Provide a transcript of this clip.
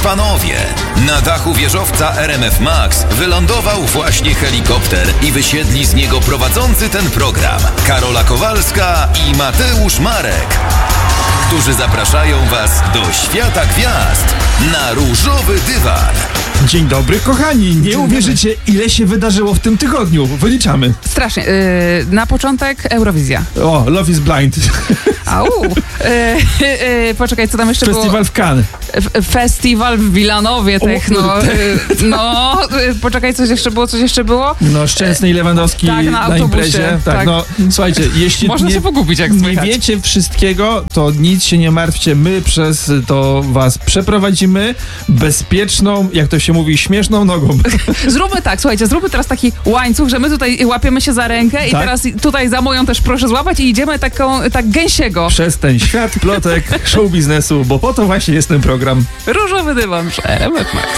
panowie, na dachu wieżowca RMF Max wylądował właśnie helikopter i wysiedli z niego prowadzący ten program Karola Kowalska i Mateusz Marek, którzy zapraszają Was do świata gwiazd na różowy dywan. Dzień dobry, kochani. Nie uwierzycie, ile się wydarzyło w tym tygodniu. Wyliczamy. Strasznie. Na początek Eurowizja. O, Love is Blind. Au. Poczekaj, co tam jeszcze Festiwal w Cannes. Festiwal w Wilanowie Techno. Poczekaj, coś jeszcze było? No, Szczęsny i Lewandowski tak, na imprezie. Tak, no, słuchajcie, jeśli można się pogubić, jak nie słychać. wiecie wszystkiego, to nic się nie martwcie. My przez to was przeprowadzimy bezpieczną, jak to się mówi, śmieszną nogą. Zróbmy tak, słuchajcie, zróbmy teraz taki łańcuch, że my tutaj łapiemy się za rękę i teraz tutaj za moją też proszę złapać i idziemy tak gęsiego. Przez ten świat plotek show biznesu, bo po to właśnie jest ten program. Różowy dywan, RMF Max.